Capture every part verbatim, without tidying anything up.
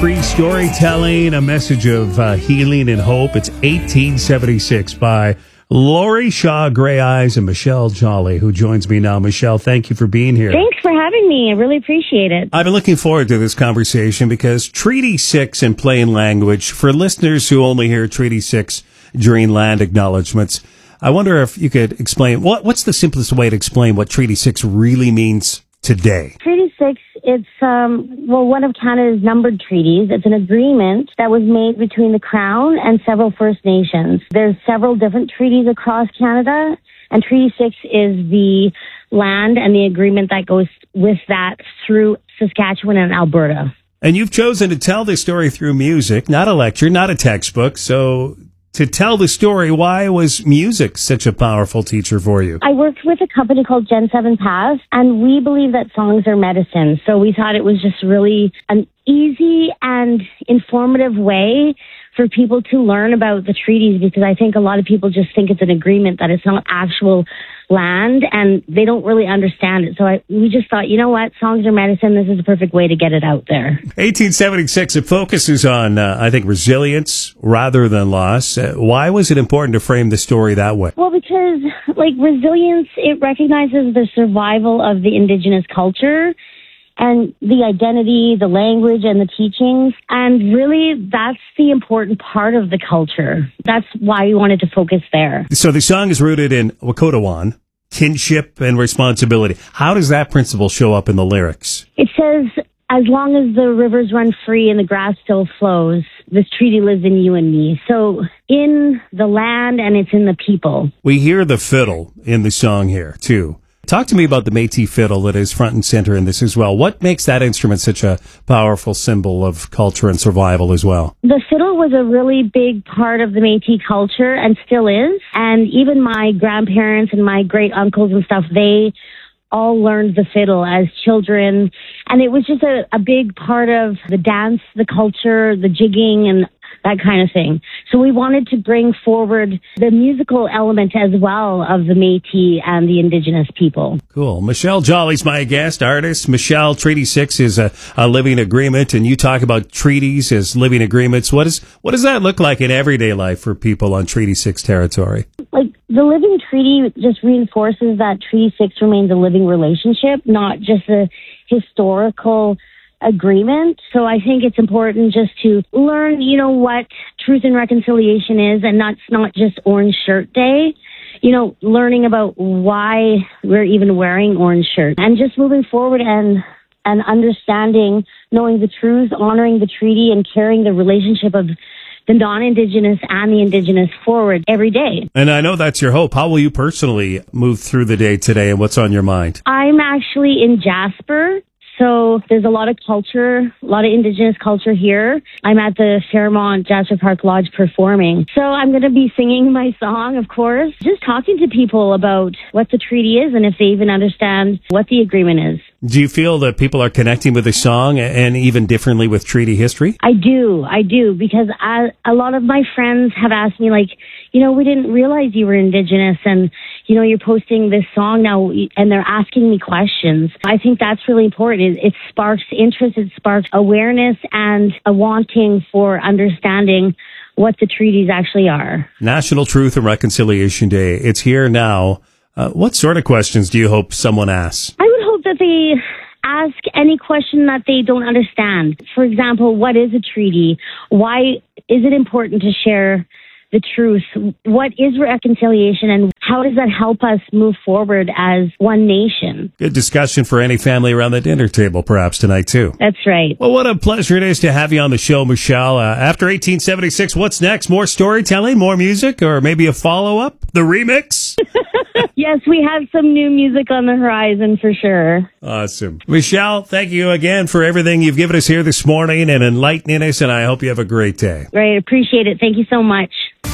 free storytelling, a message of uh, healing and hope. It's eighteen seventy-six by Lori Shaw, Gray Eyes, and Michelle Jolly, who joins me now. Michelle, thank you for being here. Thanks for having me. I really appreciate it. I've been looking forward to this conversation because Treaty six in plain language, for listeners who only hear Treaty six during land acknowledgements, I wonder if you could explain, what what's the simplest way to explain what Treaty six really means today? Treaty six, it's, um, well, one of Canada's numbered treaties. It's an agreement that was made between the Crown and several First Nations. There's several different treaties across Canada, and Treaty six is the land and the agreement that goes with that through Saskatchewan and Alberta. And you've chosen to tell this story through music, not a lecture, not a textbook. So to tell the story, why was music such a powerful teacher for you? I worked with a company called Gen seven Path, and we believe that songs are medicine. So we thought it was just really an easy and informative way for people to learn about the treaties, because I think a lot of people just think it's an agreement, that it's not actual land, and they don't really understand it. So I, we just thought, you know what, songs are medicine. This is a perfect way to get it out there. eighteen seventy-six, it focuses on, uh, I think, resilience rather than loss. Uh, why was it important to frame the story that way? Well, because, like, resilience, it recognizes the survival of the Indigenous culture and the identity, the language, and the teachings. And really, that's the important part of the culture. That's why we wanted to focus there. So the song is rooted in Wakotawan, kinship and responsibility. How does that principle show up in the lyrics? It says, as long as the rivers run free and the grass still flows, this treaty lives in you and me. So in the land, and it's in the people. We hear the fiddle in the song here, too. Talk to me about the Métis fiddle that is front and center in this as well. What makes that instrument such a powerful symbol of culture and survival as well? The fiddle was a really big part of the Métis culture and still is. And even my grandparents and my great uncles and stuff, they all learned the fiddle as children. And it was just a, a big part of the dance, the culture, the jigging, and that kind of thing. So we wanted to bring forward the musical element as well of the Métis and the Indigenous people. Cool. Michelle Jolly's my guest, artist. Michelle, Treaty six is a, a living agreement, and you talk about treaties as living agreements. What is what does that look like in everyday life for people on Treaty six territory? Like, the living treaty just reinforces that Treaty six remains a living relationship, not just a historical agreement. So I think it's important just to learn, you know, what truth and reconciliation is, and that's not just Orange Shirt Day. You know, learning about why we're even wearing orange shirts, and just moving forward and and understanding, knowing the truth, honoring the treaty, and carrying the relationship of the non-Indigenous and the Indigenous forward every day. And I know that's your hope. How will you personally move through the day today, and what's on your mind? I'm actually in Jasper. So there's a lot of culture, a lot of Indigenous culture here. I'm at the Fairmont Jasper Park Lodge performing. So I'm going to be singing my song, of course, just talking to people about what the treaty is and if they even understand what the agreement is. Do you feel that people are connecting with the song and even differently with treaty history? I do. I do. Because I, a lot of my friends have asked me, like, you know, we didn't realize you were Indigenous, and, you know, you're posting this song now, and they're asking me questions. I think that's really important. It, it sparks interest, it sparks awareness, and a wanting for understanding what the treaties actually are. National Truth and Reconciliation Day. It's here now. Uh, what sort of questions do you hope someone asks? I would hope that they ask any question that they don't understand. For example, what is a treaty? Why is it important to share the truth? What is reconciliation, and how does that help us move forward as one nation? Good discussion for any family around the dinner table, perhaps, tonight, too. That's right. Well, what a pleasure it is to have you on the show, Michelle. Uh, after eighteen seventy-six, what's next? More storytelling, more music, or maybe a follow-up? The remix? Yes, we have some new music on the horizon for sure. Awesome. Michelle, thank you again for everything you've given us here this morning and enlightening us, and I hope you have a great day. Right, appreciate it. Thank you so much.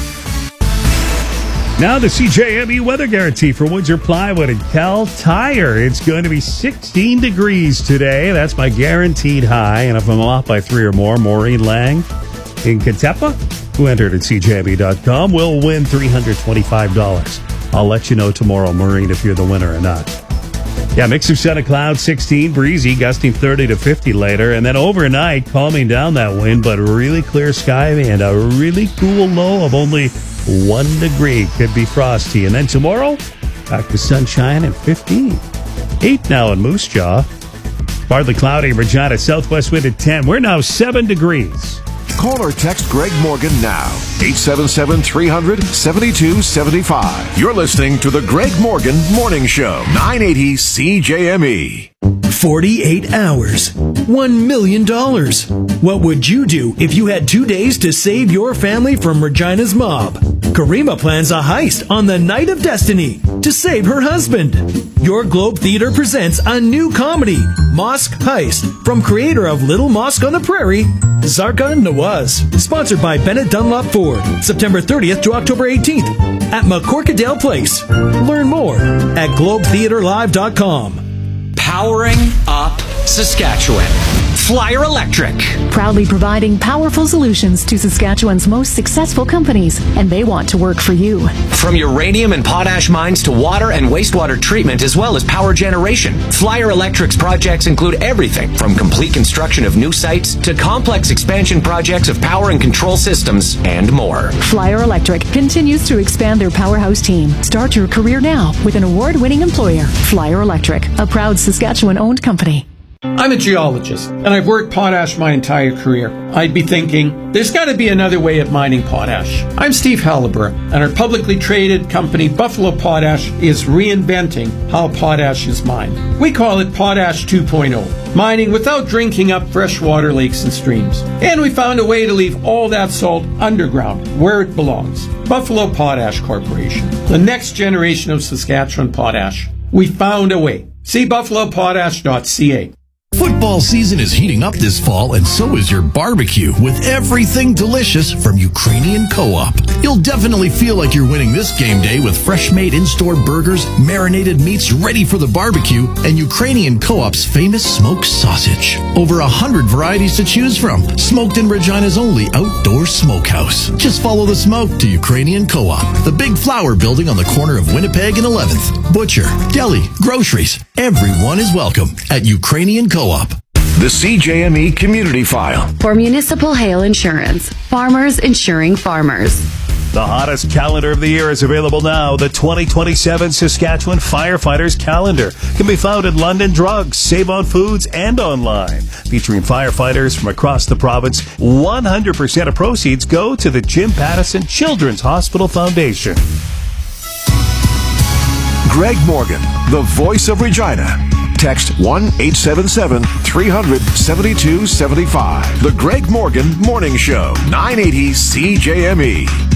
Now the C J M E weather guarantee for Windsor Plywood and Cal Tire. It's going to be sixteen degrees today. That's my guaranteed high. And if I'm off by three or more, Maureen Lang in Katepa, who entered at C J M E dot com, will win three hundred twenty-five dollars. I'll let you know tomorrow, Maureen, if you're the winner or not. Yeah, mix of sun and cloud, sixteen, breezy, gusting thirty to fifty later. And then overnight, calming down that wind, but really clear sky and a really cool low of only one degree. Could be frosty. And then tomorrow, back to sunshine and fifteen. eight now in Moose Jaw. Partly cloudy in Regina, southwest wind at ten. We're now seven degrees. Call or text Greg Morgan now. eight seven seven, three hundred, seventy-two seventy-five. You're listening to the Greg Morgan Morning Show. nine eighty C J M E. forty-eight hours. one million dollars. What would you do if you had two days to save your family from Regina's mob? Karima plans a heist on the Night of Destiny to save her husband. Your Globe Theater presents a new comedy, Mosque Heist, from creator of Little Mosque on the Prairie, Zarka Nawaz. Sponsored by Bennett Dunlop Ford. September thirtieth to October eighteenth at McCorkadale Place. Learn more at globe theater live dot com. Powering up Saskatchewan. Flyer Electric. Proudly providing powerful solutions to Saskatchewan's most successful companies, and they want to work for you. From uranium and potash mines to water and wastewater treatment, as well as power generation, Flyer Electric's projects include everything from complete construction of new sites to complex expansion projects of power and control systems and more. Flyer Electric continues to expand their powerhouse team. Start your career now with an award-winning employer, Flyer Electric, a proud Saskatchewan-owned company. I'm a geologist, and I've worked potash my entire career. I'd be thinking, there's got to be another way of mining potash. I'm Steve Halliburton, and our publicly traded company, Buffalo Potash, is reinventing how potash is mined. We call it Potash two point oh, mining without drinking up freshwater lakes and streams. And we found a way to leave all that salt underground, where it belongs. Buffalo Potash Corporation, the next generation of Saskatchewan potash. We found a way. See buffalo potash dot c a. Football season is heating up this fall, and so is your barbecue, with everything delicious from Ukrainian Co-op. You'll definitely feel like you're winning this game day with fresh-made in-store burgers, marinated meats ready for the barbecue, and Ukrainian Co-op's famous smoked sausage. Over a hundred varieties to choose from, smoked in Regina's only outdoor smokehouse. Just follow the smoke to Ukrainian Co-op, the big flower building on the corner of Winnipeg and eleventh. Butcher, deli, groceries, everyone is welcome at Ukrainian Co-op. The C J M E Community File. For municipal hail insurance, farmers insuring farmers. The hottest calendar of the year is available now. The twenty twenty-seven Saskatchewan Firefighters Calendar can be found at London Drugs, Save on Foods, and online. Featuring firefighters from across the province, one hundred percent of proceeds go to the Jim Pattison Children's Hospital Foundation. Greg Morgan, the voice of Regina. Text one eight seven seven, three hundred, seventy-two seventy-five. The Greg Morgan Morning Show, nine eighty C J M E.